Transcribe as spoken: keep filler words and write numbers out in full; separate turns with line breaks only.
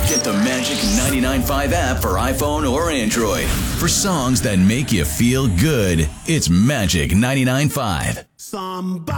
Get the Magic ninety-nine point five app for iPhone or Android. For songs that make you feel good, it's Magic ninety-nine point five.
Somebody